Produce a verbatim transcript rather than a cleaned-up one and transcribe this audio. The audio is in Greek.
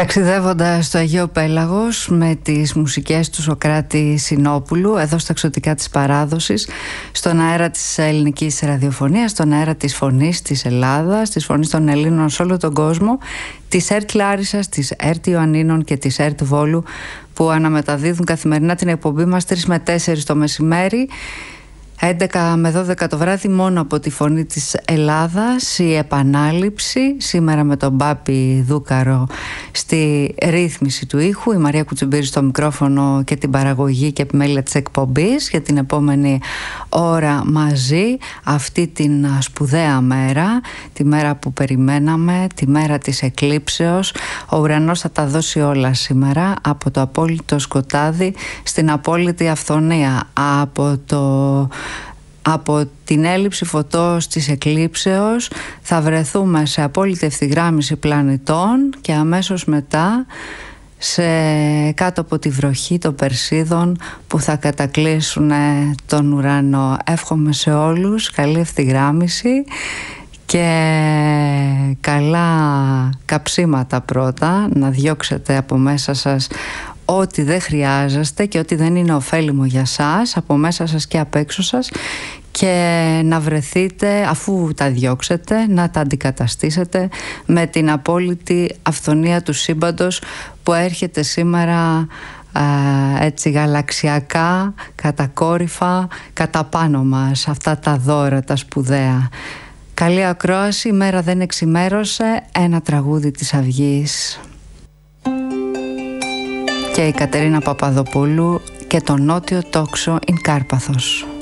Ταξιδεύοντας στο Αιγαίο Πέλαγος με τις μουσικές του Σωκράτη Συνόπουλου, εδώ στα εξωτικά της παράδοσης, στον αέρα της ελληνικής ραδιοφωνίας, στον αέρα της φωνής της Ελλάδας, της φωνής των Ελλήνων σε όλο τον κόσμο, της ΕΡΤ Λάρισσας, της ΕΡΤ Ιωαννίνων και της ΕΡΤ Βόλου, που αναμεταδίδουν καθημερινά την εκπομπή μας τρεις με τέσσερις το μεσημέρι, έντεκα με δώδεκα το βράδυ, μόνο από τη φωνή της Ελλάδας. Η επανάληψη σήμερα με τον Μπάπη Δούκαρο στη ρύθμιση του ήχου, η Μαρία Κουτσουμπύρη στο μικρόφωνο και την παραγωγή και επιμέλεια της εκπομπής για την επόμενη ώρα μαζί, αυτή την σπουδαία μέρα, τη μέρα που περιμέναμε, τη μέρα της εκλήψεως. Ο ουρανός θα τα δώσει όλα σήμερα, από το απόλυτο σκοτάδι στην απόλυτη αυθονία, από το Από την έλλειψη φωτός της εκλήψεως θα βρεθούμε σε απόλυτη ευθυγράμμιση πλανητών και αμέσως μετά σε κάτω από τη βροχή των Περσίδων που θα κατακλείσουν τον ουρανό. Εύχομαι σε όλους καλή ευθυγράμμιση και καλά καψίματα πρώτα, να διώξετε από μέσα σας ό,τι δεν χρειάζεστε και ό,τι δεν είναι ωφέλιμο για σας, από μέσα σας και απ' έξω σας, και να βρεθείτε, αφού τα διώξετε, να τα αντικαταστήσετε με την απόλυτη αυθονία του σύμπαντος που έρχεται σήμερα α, έτσι γαλαξιακά, κατακόρυφα, κατά πάνω μας, αυτά τα δώρα τα σπουδαία. Καλή ακρόαση, η μέρα δεν εξημέρωσε, ένα τραγούδι της Αυγής και η Κατερίνα Παπαδοπούλου και το Νότιο Τόξο in Κάρπαθος.